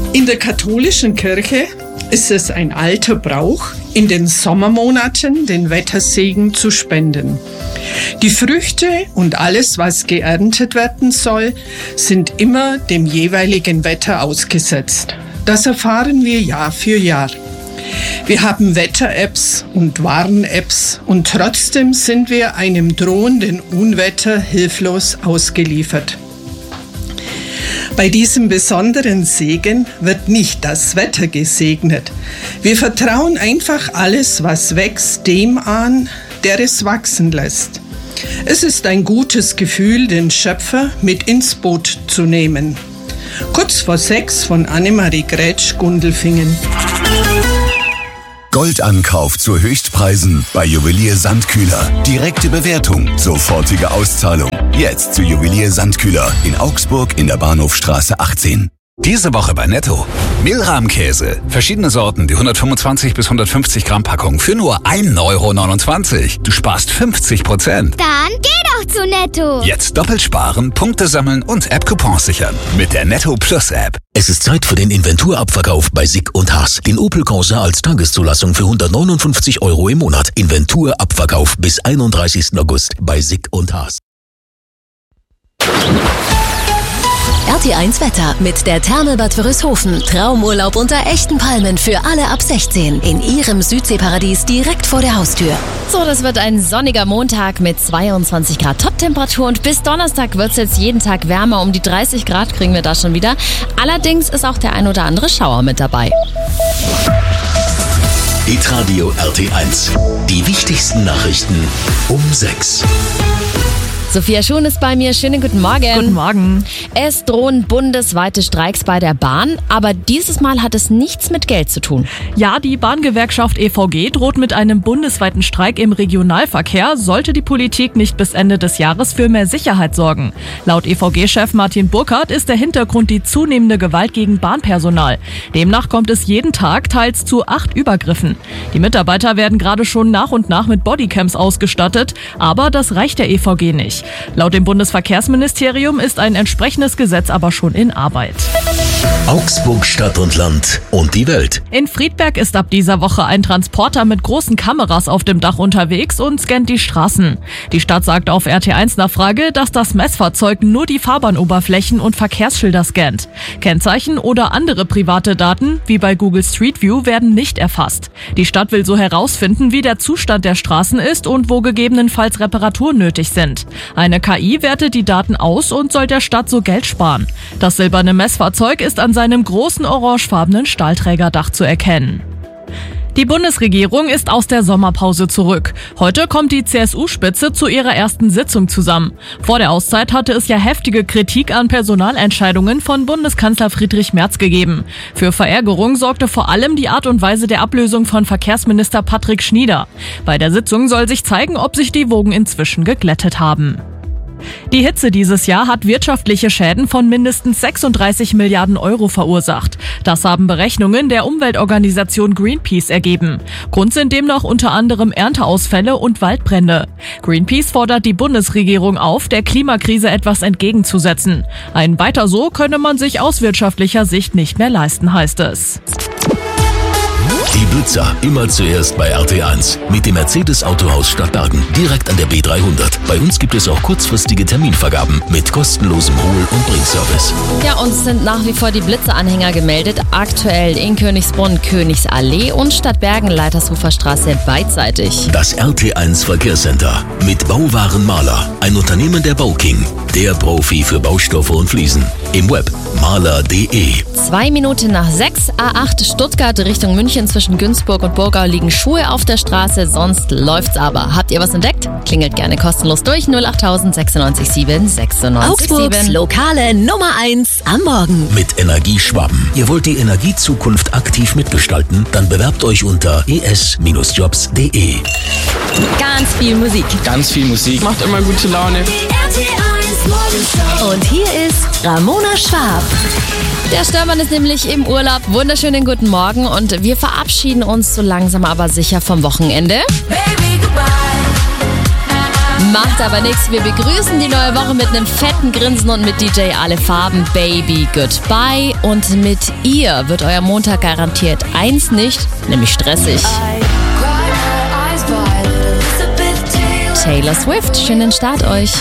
In der katholischen Kirche ist es ein alter Brauch, in den Sommermonaten den Wettersegen zu spenden. Die Früchte und alles, was geerntet werden soll, sind immer dem jeweiligen Wetter ausgesetzt. Das erfahren wir Jahr für Jahr. Wir haben Wetter-Apps und Warn-Apps und trotzdem sind wir einem drohenden Unwetter hilflos ausgeliefert. Bei diesem besonderen Segen wird nicht das Wetter gesegnet. Wir vertrauen einfach alles, was wächst, dem an, der es wachsen lässt. Es ist ein gutes Gefühl, den Schöpfer mit ins Boot zu nehmen. Kurz vor 6 von Annemarie Grätsch, Gundelfingen. Goldankauf zu Höchstpreisen bei Juwelier Sandkühler. Direkte Bewertung, sofortige Auszahlung. Jetzt zu Juwelier Sandkühler in Augsburg in der Bahnhofstraße 18. Diese Woche bei Netto. Mehlrahmkäse. Verschiedene Sorten, die 125 bis 150 Gramm Packung für nur 1,29 €. Du sparst 50%. Dann geh doch zu Netto. Jetzt doppelt sparen, Punkte sammeln und App-Coupons sichern. Mit der Netto Plus App. Es ist Zeit für den Inventurabverkauf bei Sick & Haas. Den Opel Corsa als Tageszulassung für 159 € im Monat. Inventurabverkauf bis 31. August bei Sick & Haas. RT1 Wetter mit der Therme Bad Wörishofen. Traumurlaub unter echten Palmen für alle ab 16. In ihrem Südseeparadies direkt vor der Haustür. So, das wird ein sonniger Montag mit 22 Grad Top-Temperatur und bis Donnerstag wird es jetzt jeden Tag wärmer. Um die 30 Grad kriegen wir da schon wieder. Allerdings ist auch der ein oder andere Schauer mit dabei. Hitradio RT1. Die wichtigsten Nachrichten um 6. Sophia Schuhn ist bei mir. Schönen guten Morgen. Guten Morgen. Es drohen bundesweite Streiks bei der Bahn, aber dieses Mal hat es nichts mit Geld zu tun. Ja, die Bahngewerkschaft EVG droht mit einem bundesweiten Streik im Regionalverkehr, sollte die Politik nicht bis Ende des Jahres für mehr Sicherheit sorgen. Laut EVG-Chef Martin Burkhardt ist der Hintergrund die zunehmende Gewalt gegen Bahnpersonal. Demnach kommt es jeden Tag teils zu 8 Übergriffen. Die Mitarbeiter werden gerade schon nach und nach mit Bodycams ausgestattet, aber das reicht der EVG nicht. Laut dem Bundesverkehrsministerium ist ein entsprechendes Gesetz aber schon in Arbeit. Augsburg Stadt und Land und die Welt. In Friedberg ist ab dieser Woche ein Transporter mit großen Kameras auf dem Dach unterwegs und scannt die Straßen. Die Stadt sagt auf RT1-Nachfrage, dass das Messfahrzeug nur die Fahrbahnoberflächen und Verkehrsschilder scannt. Kennzeichen oder andere private Daten, wie bei Google Street View, werden nicht erfasst. Die Stadt will so herausfinden, wie der Zustand der Straßen ist und wo gegebenenfalls Reparaturen nötig sind. Eine KI wertet die Daten aus und soll der Stadt so Geld sparen. Das silberne Messfahrzeug ist an seinem großen orangefarbenen Stahlträgerdach zu erkennen. Die Bundesregierung ist aus der Sommerpause zurück. Heute kommt die CSU-Spitze zu ihrer ersten Sitzung zusammen. Vor der Auszeit hatte es ja heftige Kritik an Personalentscheidungen von Bundeskanzler Friedrich Merz gegeben. Für Verärgerung sorgte vor allem die Art und Weise der Ablösung von Verkehrsminister Patrick Schnieder. Bei der Sitzung soll sich zeigen, ob sich die Wogen inzwischen geglättet haben. Die Hitze dieses Jahr hat wirtschaftliche Schäden von mindestens 36 Milliarden € verursacht. Das haben Berechnungen der Umweltorganisation Greenpeace ergeben. Grund sind demnach unter anderem Ernteausfälle und Waldbrände. Greenpeace fordert die Bundesregierung auf, der Klimakrise etwas entgegenzusetzen. Ein Weiter so könne man sich aus wirtschaftlicher Sicht nicht mehr leisten, heißt es. Die Blitzer, immer zuerst bei RT1. Mit dem Mercedes Autohaus Stadtbergen, direkt an der B300. Bei uns gibt es auch kurzfristige Terminvergaben mit kostenlosem Hol- und Bringservice. Ja, uns sind nach wie vor die Blitzeranhänger gemeldet. Aktuell in Königsbrunn, Königsallee und Stadtbergen, Leitershofer Straße beidseitig. Das RT1 Verkehrscenter mit Bauwaren Maler. Ein Unternehmen der Bauking. Der Profi für Baustoffe und Fliesen. Im Web maler.de. 2 Minuten nach 6, A8 Stuttgart Richtung München. Zwischen Günzburg und Burgau liegen Schuhe auf der Straße, sonst läuft's aber. Habt ihr was entdeckt? Klingelt gerne kostenlos durch 08000 96 7 96 Augsburgs 7. lokale Nummer 1 am Morgen. Mit Energieschwaben. Ihr wollt die Energiezukunft aktiv mitgestalten? Dann bewerbt euch unter es-jobs.de. Ganz viel Musik. Ganz viel Musik. Macht immer gute Laune. Und hier ist Ramona Schwab. Der Störmann ist nämlich im Urlaub. Wunderschönen guten Morgen und wir verabschieden uns so langsam aber sicher vom Wochenende. Macht aber nichts, wir begrüßen die neue Woche mit einem fetten Grinsen und mit DJ Alle Farben, Baby Goodbye. Und mit ihr wird euer Montag garantiert eins nicht, nämlich stressig. Taylor Swift, schönen Start euch.